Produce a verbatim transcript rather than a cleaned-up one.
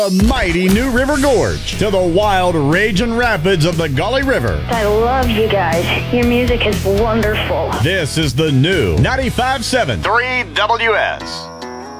The mighty New River Gorge to the wild raging rapids of the Gauley River. I love you guys. Your music is wonderful. This is the new ninety-five point seven three W S.